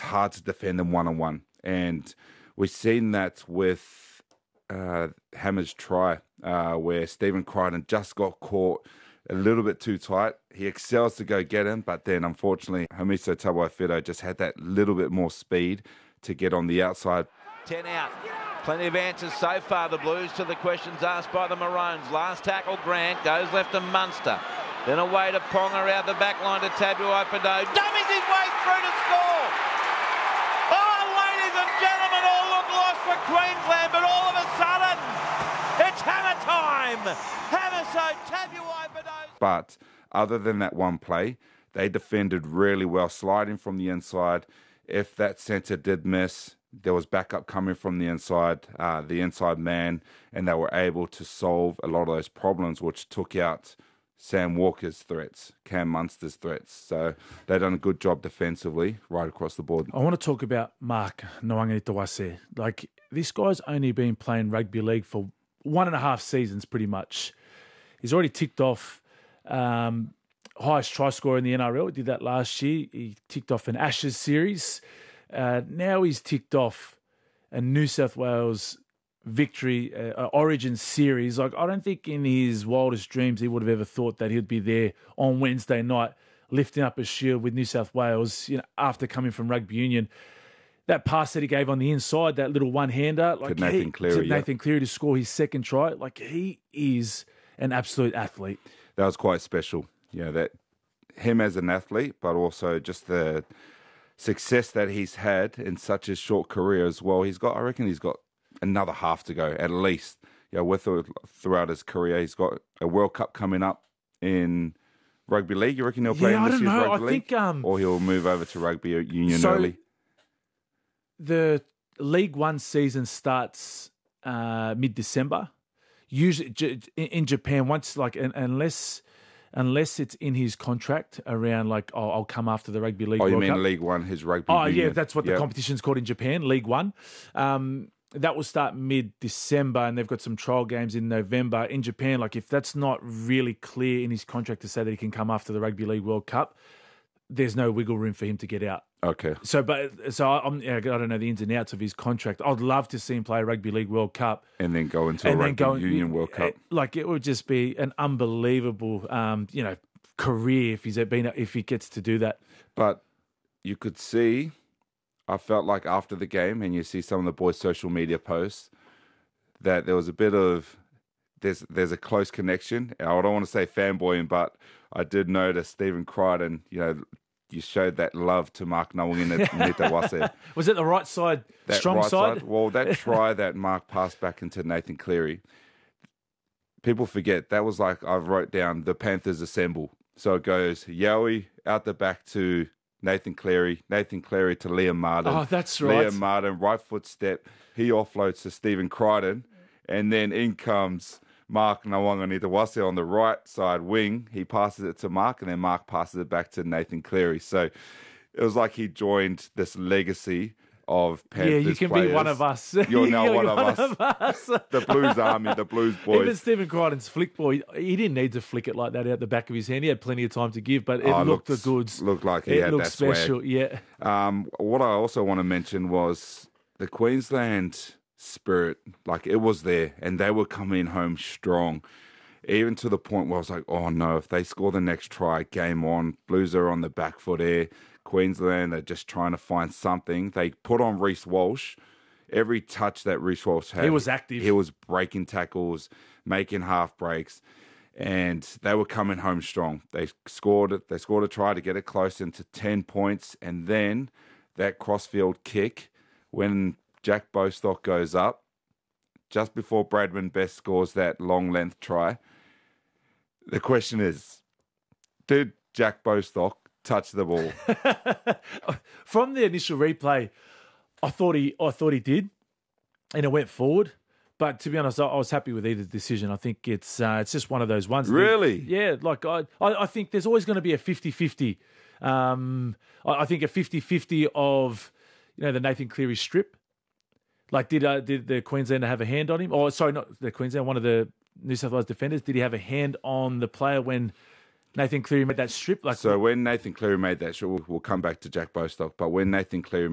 hard to defend them one-on-one. And we've seen that with Hammer's try, where Stephen Crichton just got caught a little bit too tight. He excels to go get him, but then unfortunately, Hamiso Tabuai-Fidow just had that little bit more speed to get on the outside. 10 out. Plenty of answers so far, the Blues, to the questions asked by the Maroons. Last tackle, Grant, goes left to Munster. Then away to Ponga, out the back line to Tabuai-Fidow. Dummies his way through to score! Oh, ladies and gentlemen, all look lost for Queensland, but all of a sudden, it's Hammer time! Hamiso Tabuai-Fidow. But other than that one play, they defended really well, sliding from the inside. If that centre did miss, there was backup coming from the inside man, and they were able to solve a lot of those problems, which took out Sam Walker's threats, Cam Munster's threats. So they've done a good job defensively right across the board. I want to talk about Mark Nawaqanitawase. Like, this guy's only been playing rugby league for 1.5 seasons pretty much. He's already ticked off highest try scorer in the NRL. He did that last year. He ticked off an Ashes series. Now he's ticked off a New South Wales victory, Origin series. Like, I don't think in his wildest dreams he would have ever thought that he'd be there on Wednesday night lifting up a shield with New South Wales, after coming from rugby union. That pass that he gave on the inside, that little one-hander, like to Nathan Cleary to score his second try. Like, he is an absolute athlete. That was quite special. That him as an athlete, but also just the success that he's had in such a short career as well. I reckon he's got another half to go at least. Throughout his career, he's got a World Cup coming up in rugby league. You reckon he'll play in this year's rugby league, or he'll move over to rugby union early? The League One season starts mid-December. Usually in Japan, unless it's in his contract around I'll come after the Rugby League World Cup. Oh, you mean League One, his rugby union? Yeah, that's what the competition's called in Japan, League One. That will start mid-December, and they've got some trial games in November. In Japan, if that's not really clear in his contract to say that he can come after the Rugby League World Cup, there's no wiggle room for him to get out. Okay. I don't know the ins and outs of his contract. I'd love to see him play a Rugby League World Cup and then go into a Rugby Union World Cup. It would just be an unbelievable, career if he gets to do that. But you could see, I felt like after the game, and you see some of the boys' social media posts, that there was a bit of there's a close connection. I don't want to say fanboying, but I did notice Stephen Crichton, you showed that love to Mark Nawaqanitawase. Was it the right side, strong side? Well, that try that Mark passed back into Nathan Cleary, people forget, that was I wrote down, the Panthers assemble. So it goes, Yowie out the back to Nathan Cleary to Liam Martin. Oh, that's right. Liam Martin, right foot step. He offloads to Stephen Crichton, and then in comes Mark Nawaqanitawase on the right side wing. He passes it to Mark, and then Mark passes it back to Nathan Cleary. So it was like he joined this legacy of Panthers players. Yeah, you can be one of us. You're now one of us. The Blues Army, the Blues boys. Even Stephen Crichton's flick ball, he didn't need to flick it like that out the back of his hand. He had plenty of time to give, but it looked the goods. Looked like he had that special, swag. Yeah. What I also want to mention was the Queensland spirit. It was there, and they were coming home strong, even to the point where I was like, oh no, if they score the next try, game on. Blues are on the back foot here. Queensland are just trying to find something. They put on Reece Walsh. Every touch that Reece Walsh had, he was active. He was breaking tackles, making half breaks, and they were coming home strong. They scored a try to get it close into 10 points, and then that crossfield kick when Jack Bostock goes up, just before Bradman Best scores that long length try. The question is, did Jack Bostock touch the ball? From the initial replay, I thought he did, and it went forward. But to be honest, I was happy with either decision. I think it's just one of those ones. Really? Yeah. I think there's always going to be a 50-50. I think a 50-50 of the Nathan Cleary strip. Did the Queenslander have a hand on him? Or sorry, not the Queenslander, one of the New South Wales defenders. Did he have a hand on the player when Nathan Cleary made that strip? So when Nathan Cleary made that strip, we'll come back to Jack Bostock, but when Nathan Cleary